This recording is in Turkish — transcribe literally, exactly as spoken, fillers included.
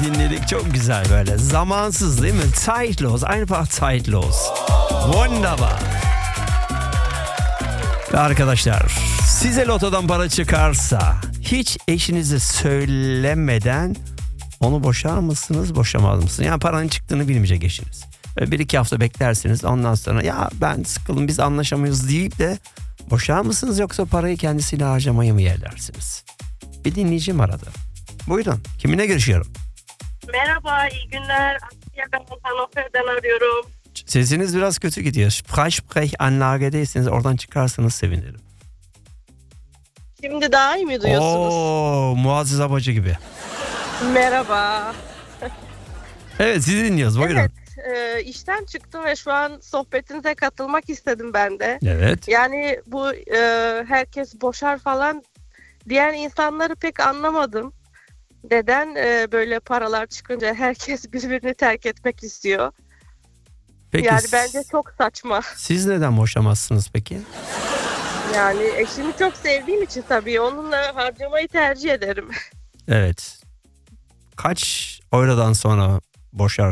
dinledik. Çok güzel böyle. Zamansız değil mi? Zeitlos. Einfach zeitlos. Wunderbar. Ve arkadaşlar, size lotodan para çıkarsa hiç eşinize söylemeden onu boşar mısınız, boşamaz mısınız? Yani paranın çıktığını bilmeyecek eşiniz. Böyle bir iki hafta beklersiniz, ondan sonra ya ben sıkıldım, biz anlaşamıyoruz deyip de boşar mısınız, yoksa parayı kendisiyle harcamayı mı yeğlersiniz? Bir dinleyicim aradı. Buyurun, kiminle görüşüyorum? Merhaba, iyi günler. Asya, ben Hannover'den arıyorum. Sesiniz biraz kötü gidiyor. Freisprech-Anlage'deyseniz oradan çıkarsanız sevinirim. Şimdi daha iyi mi duyuyorsunuz? Oo, Muazzez Abacı gibi. Merhaba. Evet, sizi dinliyoruz. Buyurun. Evet, e, işten çıktım ve şu an sohbetinize katılmak istedim ben de. Evet. Yani bu e, herkes boşar falan diyen insanları pek anlamadım. Neden e, böyle paralar çıkınca herkes birbirini terk etmek istiyor? Peki Yani bence çok saçma. siz neden boşamazsınız peki? Yani eşimi çok sevdiğim için tabii onunla harcamayı tercih ederim. Evet. Kaç eurodan sonra boşar